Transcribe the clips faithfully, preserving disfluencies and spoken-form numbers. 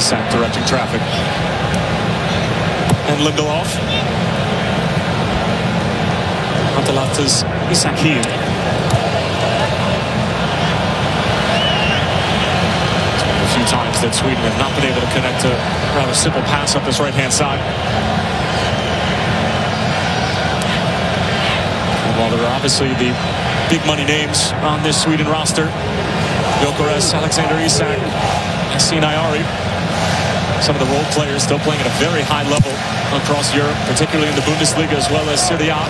Isak directing traffic. And Lindelof. Atalata's Isak here. A few times that Sweden have not been able to connect a rather simple pass up this right-hand side. And while there are obviously the big money names on this Sweden roster, Gyökeres, Alexander Isak, Yasin Ayari, some of the role players still playing at a very high level across Europe, particularly in the Bundesliga as well as Serie A.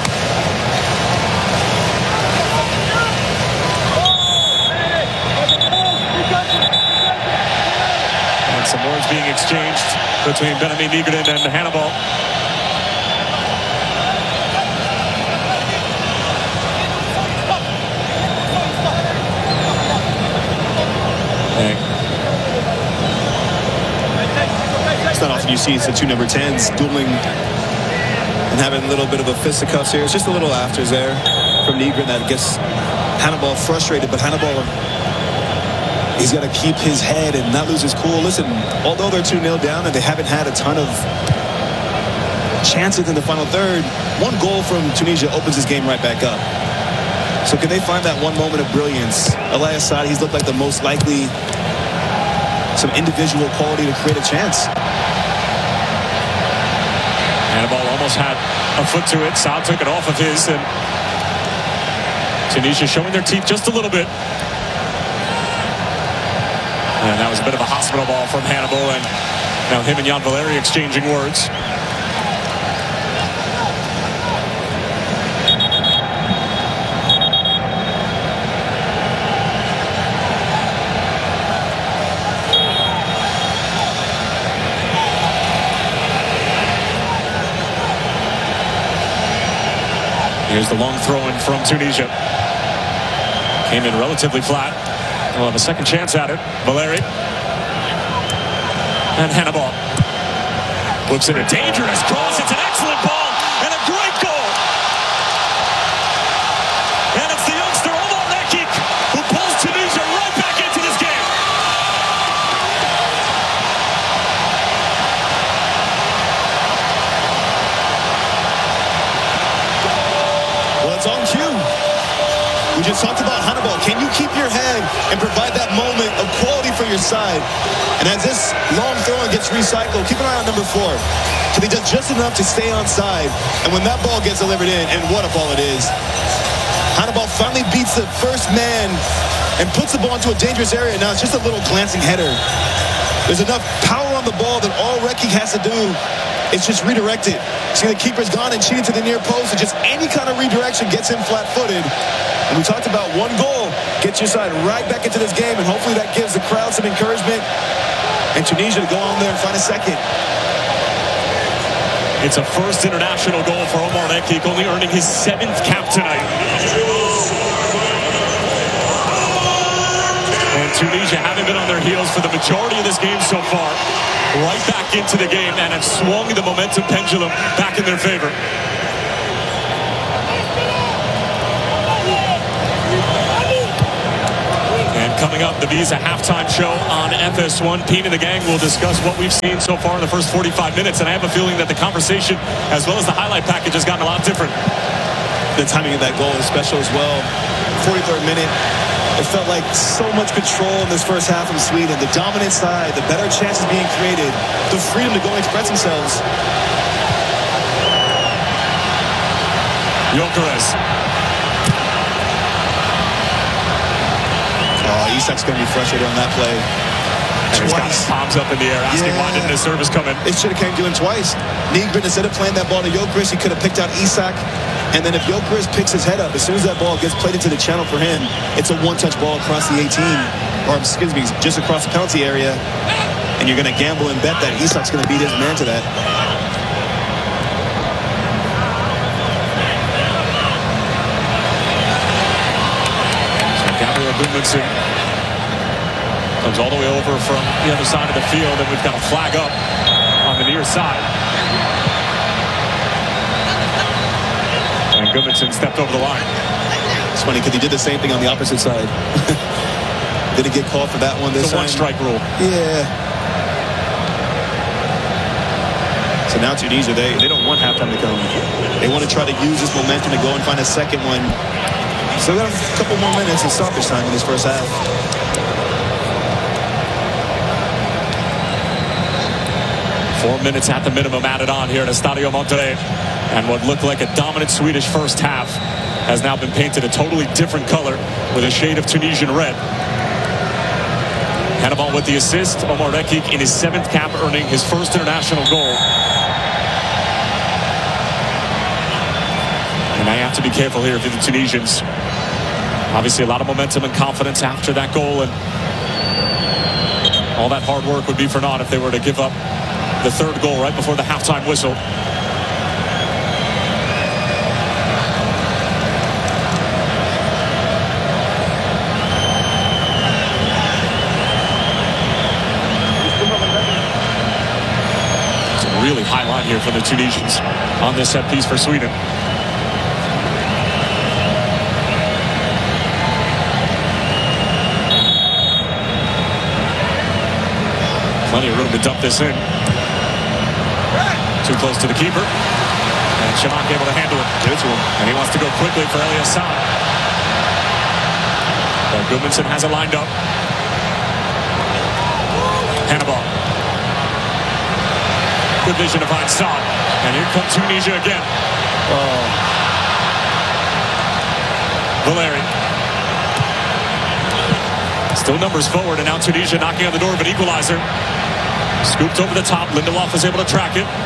And some words being exchanged between Benjamin Nygren and Hannibal. It's not often you see it's the two number tens dueling and having a little bit of a fisticuffs here. It's just a little afters there from Nygren that gets Hannibal frustrated, but Hannibal, he's got to keep his head and not lose his cool. Listen, although they're two nil down and they haven't had a ton of chances in the final third, one goal from Tunisia opens his game right back up. So can they find that one moment of brilliance? Elias Saad, he's looked like the most likely, some individual quality to create a chance. Hannibal almost had a foot to it. Saad took it off of his, and Tunisia showing their teeth just a little bit. And that was a bit of a hospital ball from Hannibal, and now him and Jan Valeri exchanging words. Here's the long throw-in from Tunisia. Came in relatively flat. We'll have a second chance at it. Valeri. And Hannibal. Looks at a dangerous cross. It's an excellent ball. And a great goal. And it's the youngster Omar Nekik who pulls Tunisia right back into this game. Well, it's on cue. We just talked about Hannibal. Can you keep your head and provide that moment of quality for your side? And as this long throw gets recycled, keep an eye on number four. Can he do just enough to stay on side? And when that ball gets delivered in, and what a ball it is. Hannibal finally beats the first man and puts the ball into a dangerous area. Now it's just a little glancing header. There's enough power on the ball that all Rekik has to do is just redirect it. See, the keeper's gone and cheated to the near post, and just any kind of redirection gets him flat-footed. And we talked about one goal, get your side right back into this game, and hopefully that gives the crowd some encouragement and Tunisia to go on there and find a second. It's a first international goal for Omar Nekik, only earning his seventh cap tonight. And Tunisia haven't been on their heels for the majority of this game so far. Right back into the game and have swung the momentum pendulum back in their favor. And coming up, the Visa halftime show on F S one. Pete and the gang will discuss what we've seen so far in the first forty-five minutes, and I have a feeling that the conversation, as well as the highlight package, has gotten a lot different. The timing of that goal is special as well. forty-third minute. It felt like so much control in this first half from Sweden. The dominant side, the better chances being created, the freedom to go and express themselves. Gyökeres. Oh, Isak's going to be frustrated on that play. And he's got his palms up in the air, asking Yeah. why didn't his service come in. It should have came to him twice. Nygren, instead of playing that ball to Gyökeres, he could have picked out Isak. And then if Gyökeres picks his head up, as soon as that ball gets played into the channel for him, it's a one-touch ball across the eighteen. Or, excuse me, just across the penalty area. And you're going to gamble and bet that Isak's going to beat his man to that. So Gabriel Gudmundsson comes all the way over from the other side of the field, and we've got a flag up on the near side. And Gudmundsson stepped over the line. It's funny because he did the same thing on the opposite side. Didn't get called for that one this It's a time. one-strike rule. Yeah. So now Tunisia, they, they don't want halftime to come. They want to try to use this momentum to go and find a second one. So we got a couple more minutes of stoppage time in this first half. Four minutes at the minimum added on here at Estadio Monterrey. And what looked like a dominant Swedish first half has now been painted a totally different color with a shade of Tunisian red. Hannibal with the assist. Omar Rekik in his seventh cap, earning his first international goal. And I have to be careful here for the Tunisians. Obviously a lot of momentum and confidence after that goal, and all that hard work would be for naught if they were to give up the third goal right before the halftime whistle. It's a really high line here for the Tunisians on this set piece for Sweden. Plenty of room to dump this in. Too close to the keeper. And Chamakh able to handle it. Give it to him. And he wants to go quickly for Elias Sam. But Gudmundsson has it lined up. Hannibal. Good vision to find Saad. And here comes Tunisia again. Oh. Valeri. Still numbers forward, and now Tunisia knocking on the door of an equalizer. Scooped over the top. Lindelof was able to track it.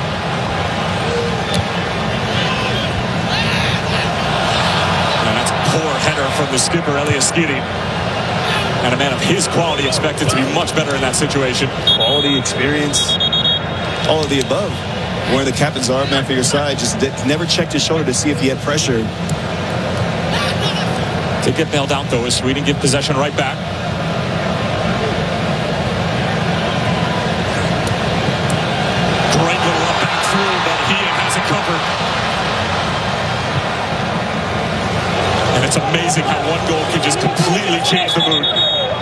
And that's a poor header from the skipper, Elias Skiri. And a man of his quality expected to be much better in that situation. Quality, experience, all of the above. Where the captains are, man, for your side, just did, never checked his shoulder to see if he had pressure. To get bailed out, though, as Sweden give possession right back. Great little up back through, but he has it covered. And it's amazing how one goal can just completely change the mood.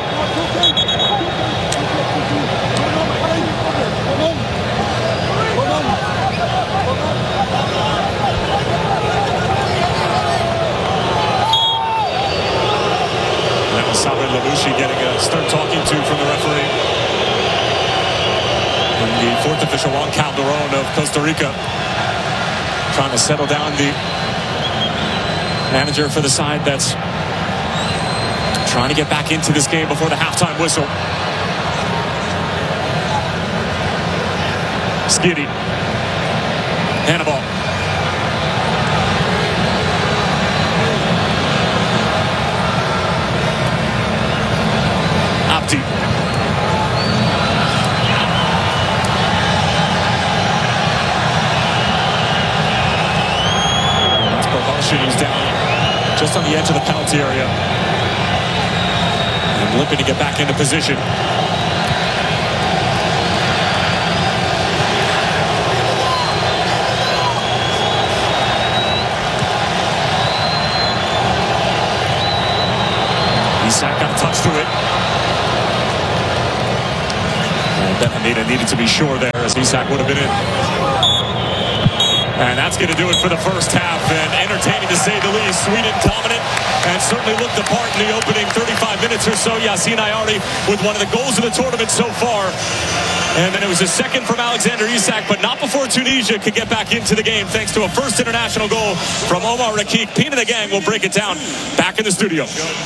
That was Sabri Labushi getting a stern talking to from the referee. And the fourth official, Juan Calderon of Costa Rica, trying to settle down the manager for the side that's trying to get back into this game before the halftime whistle. Skiri. Hannibal. Abdi. That's Propulsion, who's down just on the edge of the penalty area. And limping to get back into position. Isak got a touch to it. And Ben Hamida needed to be sure there, as Isak would have been in. And that's going to do it for the first half. And entertaining, to say the least. Sweden dominant and certainly looked the part in the opening thirty-five minutes or so. Yasin Ayari with one of the goals of the tournament so far. And then it was a second from Alexander Isak, but not before Tunisia could get back into the game thanks to a first international goal from Omar Rekik. Pete and the gang will break it down back in the studio.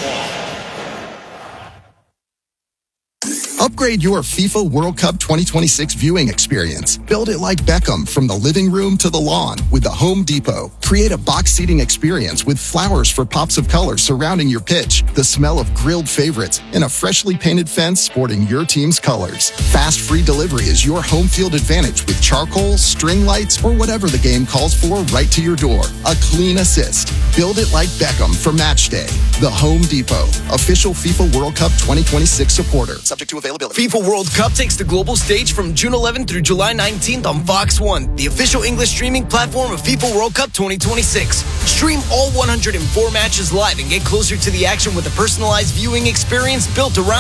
Upgrade your FIFA World Cup twenty twenty-six viewing experience. Build it like Beckham from the living room to the lawn with the Home Depot. Create a box seating experience with flowers for pops of color surrounding your pitch, the smell of grilled favorites, and a freshly painted fence sporting your team's colors. Fast free delivery is your home field advantage with charcoal, string lights, or whatever the game calls for right to your door. A clean assist. Build it like Beckham for match day. The Home Depot, official FIFA World Cup twenty twenty-six supporter. Subject to availability. FIFA World Cup takes the global stage from June eleventh through July nineteenth on Fox one, the official English streaming platform of FIFA World Cup twenty twenty-six. Stream all one hundred four matches live and get closer to the action with a personalized viewing experience built around you.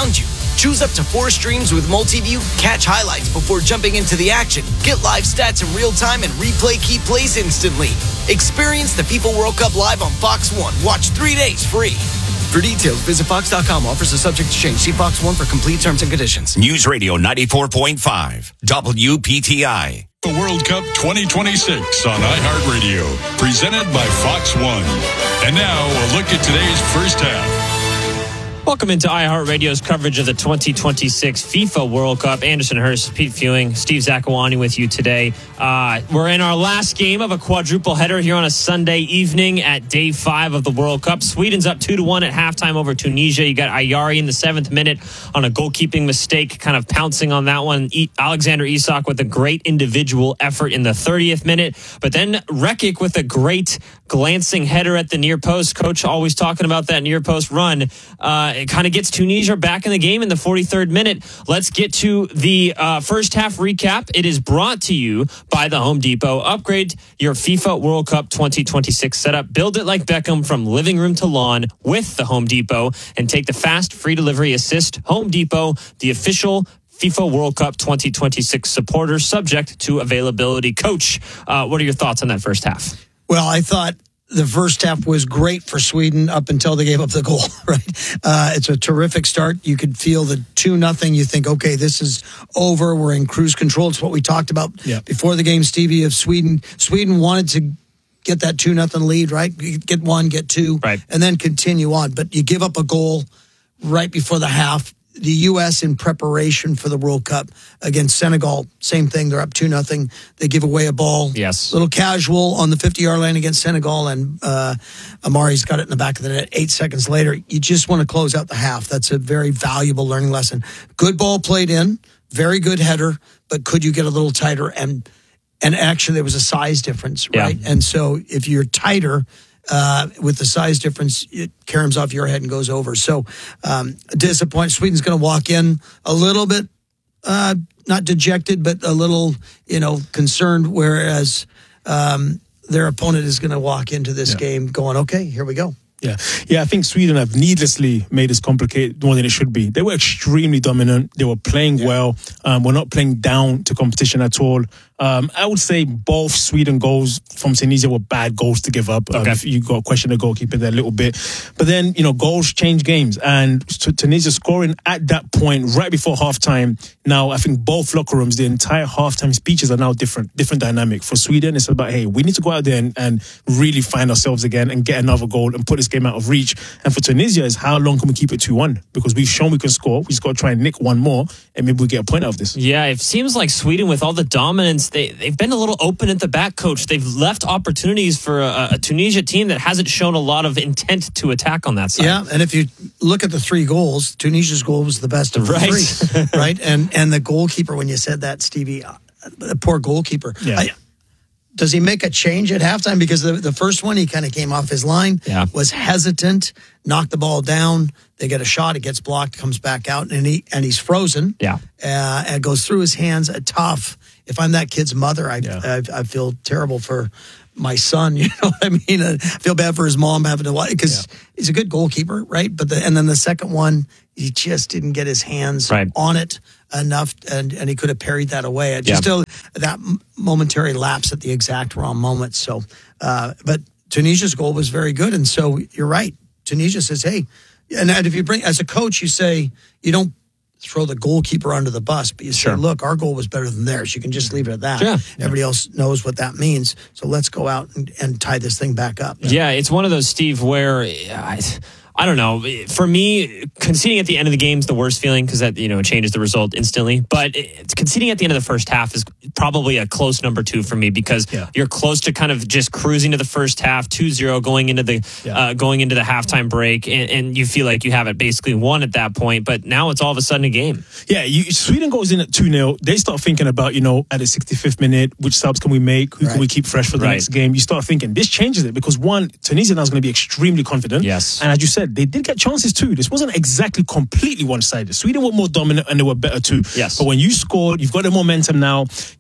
Choose up to four streams with Multiview, catch highlights before jumping into the action, get live stats in real time, and replay key plays instantly. Experience the FIFA World Cup live on Fox One. Watch three days free. For details, visit fox dot com. Offers are subject to change. See Fox One for complete terms and conditions. News Radio ninety-four point five, W P T I. The World Cup twenty twenty-six on iHeartRadio, presented by Fox One. And now, a look at today's first half. Welcome into iHeartRadio's coverage of the twenty twenty-six FIFA World Cup. Anderson Hurst, Pete Fewing, Steve Zakawani with you today. Uh, we're in our last game of a quadruple header here on a Sunday evening at day five of the World Cup. Sweden's up two to one at halftime over Tunisia. You got Ayari in the seventh minute on a goalkeeping mistake, kind of pouncing on that one. E- Alexander Isak with a great individual effort in the thirtieth minute. But then Rekic with a great glancing header at the near post. Coach always talking about that near post run. Uh, it kind of gets Tunisia back in the game in the forty-third minute. Let's get to the uh, first half recap. It is brought to you by the Home Depot. Upgrade your FIFA World Cup twenty twenty-six setup. Build it like Beckham from living room to lawn with the Home Depot and take the fast free delivery assist. Home Depot, the official FIFA World Cup twenty twenty-six supporter, subject to availability. Coach, uh, what are your thoughts on that first half? Well, I thought the first half was great for Sweden up until they gave up the goal, right? Uh, it's a terrific start. You could feel the two nothing. You think, okay, this is over. We're in cruise control. It's what we talked about yeah. before the game, Stevie, of Sweden. Sweden wanted to get that two nothing lead, right? Get one, get two, right, and then continue on. But you give up a goal right before the half. The U S in preparation for the World Cup against Senegal, same thing. They're up two nothing. They give away a ball. Yes. A little casual on the fifty-yard line against Senegal, and uh, Amari's got it in the back of the net eight seconds later. You just want to close out the half. That's a very valuable learning lesson. Good ball played in, very good header, but could you get a little tighter? And and actually, there was a size difference, right? Yeah. And so if you're tighter, Uh, with the size difference, it caroms off your head and goes over. So, um, disappointed. Sweden's going to walk in a little bit, uh, not dejected, but a little, you know, concerned, whereas um, their opponent is going to walk into this yeah. game going, okay, here we go. Yeah, yeah. I think Sweden have needlessly made this complicated more than it should be. They were extremely dominant. They were playing yeah. well. Um, we're not playing down to competition at all. Um, I would say both Sweden goals from Tunisia were bad goals to give up. Um, okay. If you got to question the goalkeeper there a little bit. But then, you know, goals change games. And Tunisia scoring at that point, right before halftime. Now, I think both locker rooms, the entire halftime speeches are now different, different dynamic. For Sweden, it's about, hey, we need to go out there and, and really find ourselves again and get another goal and put this game out of reach. And for Tunisia, is how long can we keep it two one? Because we've shown we can score. We just got to try and nick one more and maybe we get a point out of this. Yeah, it seems like Sweden, with all the dominance, they, they've been a little open at the back, Coach. They've left opportunities for a, a Tunisia team that hasn't shown a lot of intent to attack on that side. Yeah, and if you look at the three goals, Tunisia's goal was the best of the right. three, right? And and the goalkeeper, when you said that, Stevie, uh, the poor goalkeeper. Yeah. I, does he make a change at halftime? Because the, the first one, he kind of came off his line, yeah. was hesitant, knocked the ball down. They get a shot, it gets blocked, comes back out, and he and he's frozen. Yeah, uh, and it goes through his hands. Uh, tough. If I'm that kid's mother, I, yeah. I I feel terrible for my son. You know what I mean? I feel bad for his mom having to watch, because yeah. he's a good goalkeeper, right? But the, and then the second one, he just didn't get his hands right. on it enough, and, and he could have parried that away. I just yeah. still that momentary lapse at the exact wrong moment. So, uh, but Tunisia's goal was very good, and so you're right. Tunisia says, "Hey," and if you bring as a coach, you say you don't throw the goalkeeper under the bus, but you say, sure. look, our goal was better than theirs. You can just leave it at that. Yeah. Everybody else knows what that means. So let's go out and, and tie this thing back up. Yeah, it's one of those, Steve, where I, I don't know. For me, conceding at the end of the game is the worst feeling because that, you know, it changes the result instantly. But it's, conceding at the end of the first half is probably a close number two for me because yeah. you're close to kind of just cruising to the first half, two zero going into the yeah. uh, going into the halftime break, and, and you feel like you have it basically won at that point. But now it's all of a sudden a game. Yeah, you, Sweden goes in at two nil. They start thinking about, you know, at the sixty-fifth minute, which subs can we make? Who right. can we keep fresh for the right. next game? You start thinking, this changes it because one, Tunisia now is going to be extremely confident. Yes. And as you said, they did get chances too. This wasn't exactly completely one-sided. Sweden were more dominant and they were better too. Yes. But when you scored, you've got the momentum now.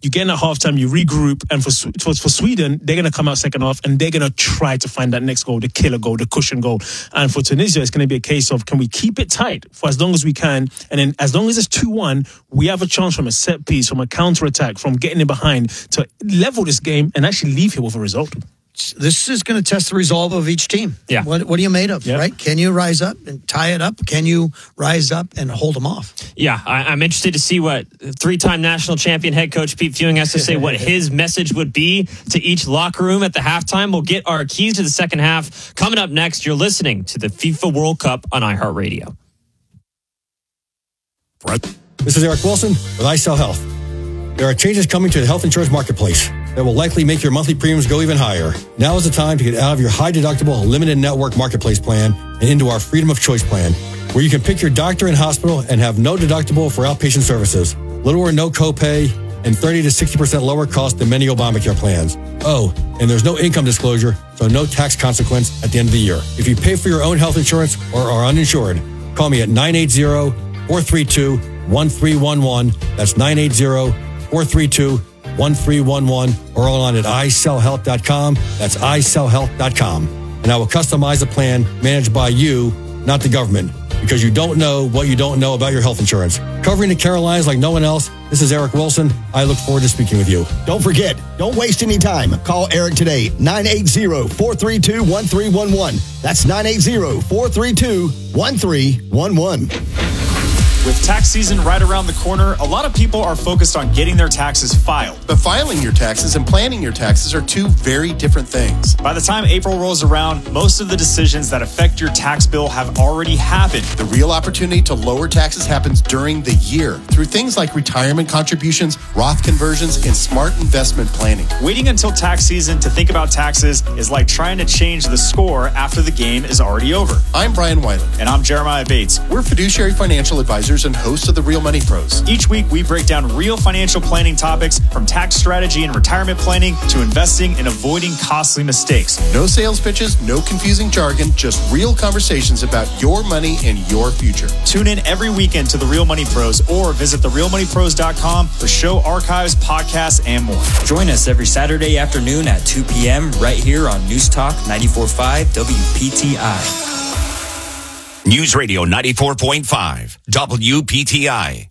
you get in at halftime, you regroup, and for for, for Sweden, they're going to come out second half and they're going to try to find that next goal, the killer goal, the cushion goal. And for Tunisia, it's going to be a case of, can we keep it tight for as long as we can? And then as long as it's two one, we have a chance from a set piece, from a counter-attack, from getting in behind to level this game and actually leave here with a result. This is going to test the resolve of each team. Yeah. What, what are you made of, yeah. right? Can you rise up and tie it up? Can you rise up and hold them off? Yeah, I, I'm interested to see what three-time national champion head coach Pete Fewing has to say, what his message would be to each locker room at the halftime. We'll get our keys to the second half. Coming up next, you're listening to the FIFA World Cup on iHeartRadio. This is Eric Wilson with iCell Health. There are changes coming to the health insurance marketplace that will likely make your monthly premiums go even higher. Now is the time to get out of your high-deductible, limited network marketplace plan and into our Freedom of Choice plan, where you can pick your doctor and hospital and have no deductible for outpatient services, little or no copay, and thirty to sixty percent lower cost than many Obamacare plans. Oh, and there's no income disclosure, so no tax consequence at the end of the year. If you pay for your own health insurance or are uninsured, call me at nine eight zero, four three two, one three one one. That's nine eight zero, four three two, one three one one, or online at i cell health dot com. That's i cell health dot com. And I will customize a plan managed by you, not the government, because you don't know what you don't know about your health insurance. Covering the Carolinas like no one else, this is Eric Wilson. I look forward to speaking with you. Don't forget, don't waste any time. Call Eric today, nine eight zero, four three two, one three one one. That's nine eight zero, four three two, one three one one. With tax season right around the corner, a lot of people are focused on getting their taxes filed. But filing your taxes and planning your taxes are two very different things. By the time April rolls around, most of the decisions that affect your tax bill have already happened. The real opportunity to lower taxes happens during the year through things like retirement contributions, Roth conversions, and smart investment planning. Waiting until tax season to think about taxes is like trying to change the score after the game is already over. I'm Brian Weiland. And I'm Jeremiah Bates. We're fiduciary financial advisors and hosts of the Real Money Pros. Each week, we break down real financial planning topics, from tax strategy and retirement planning to investing and avoiding costly mistakes. No sales pitches, no confusing jargon, just real conversations about your money and your future. Tune in every weekend to the Real Money Pros or visit the real money pros dot com for show archives, podcasts, and more. Join us every Saturday afternoon at two p.m. right here on News Talk ninety-four point five W P T I. News Radio ninety-four point five W P T I.